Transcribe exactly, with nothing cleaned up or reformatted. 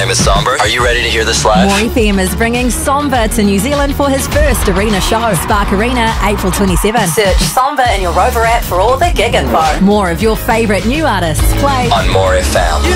name is Somber. Are you ready to hear this live? More F M is bringing Somber to New Zealand for his first arena show. Spark Arena, April twenty-seventh. Search Somber in your Rover app for all the gig info. More of your favourite new artists play on More F M.